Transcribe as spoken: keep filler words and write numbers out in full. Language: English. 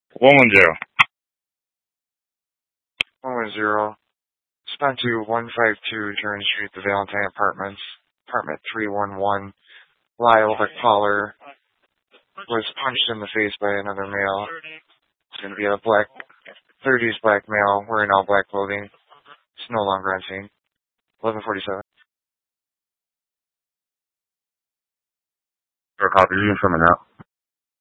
one one zero. one one zero. Respond to one five two Turner Street, the Valentine Apartments, apartment three one one. Lyle, the caller, was punched in the face by another male. It's going to be a black, thirties black male wearing all black clothing. It's no longer on scene. eleven forty-seven. For a copy, you from it out.